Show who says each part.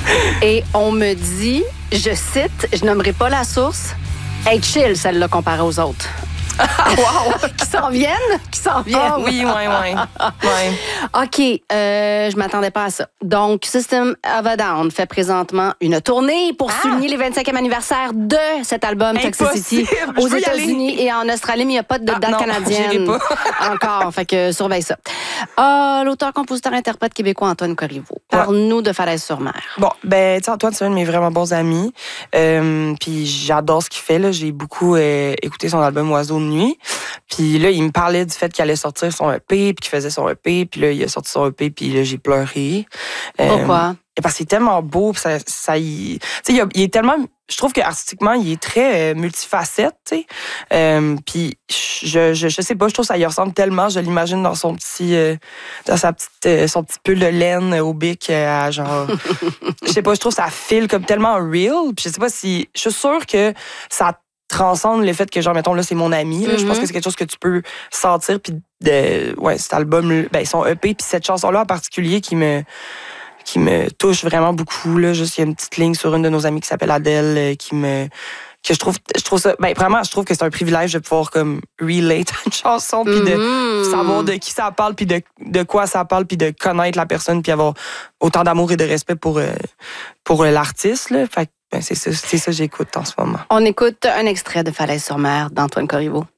Speaker 1: Et on me dit, je cite, je nommerai pas la source, « Hey, chill, celle-là, comparée aux autres. »
Speaker 2: Wow!
Speaker 1: Qui s'en viennent?
Speaker 2: Ah oui, ouais.
Speaker 1: OK, je m'attendais pas à ça. Donc, System of a Down fait présentement une tournée pour souligner les 25e anniversaire de cet album Toxicity aux États-Unis et en Australie, mais il n'y a pas de date canadienne.
Speaker 2: J'irai pas.
Speaker 1: Encore, fait que surveille ça. L'auteur, compositeur, interprète québécois Antoine Corriveau. Parle-nous de Falaise-sur-Mer.
Speaker 2: Bon, tu sais, Antoine, c'est un de mes vraiment bons amis. Puis j'adore ce qu'il fait, là. J'ai beaucoup écouté son album Oiseau de nuit. Puis là, il me parlait du fait qu'il allait sortir son EP, puis qu'il faisait son EP. Puis là, il a sorti son EP, puis là, j'ai pleuré.
Speaker 1: Pourquoi?
Speaker 2: Parce qu'il est tellement beau, puis il est tellement... Je trouve qu'artistiquement, il est très multifacette, tu sais. Puis je sais pas, je trouve que ça y ressemble tellement. Je l'imagine dans son petit... dans son petit pull de laine au bic, genre... Je sais pas, je trouve que ça file comme tellement real. Puis je sais pas si... Je suis sûre que ça transcende le fait que, genre, mettons, là, c'est mon ami. Là. Je pense que c'est quelque chose que tu peux sentir. Puis, cet album, son EP, puis cette chanson-là en particulier qui me touche vraiment beaucoup. Là. Juste, il y a une petite ligne sur une de nos amies qui s'appelle Adèle, que je trouve ça, vraiment, je trouve que c'est un privilège de pouvoir, comme, relate à une chanson, puis de savoir de qui ça parle, puis de quoi ça parle, puis de connaître la personne, puis avoir autant d'amour et de respect pour l'artiste, là. Fait que, c'est ça que j'écoute en ce moment.
Speaker 1: On écoute un extrait de Falaise-sur-Mer d'Antoine Corriveau.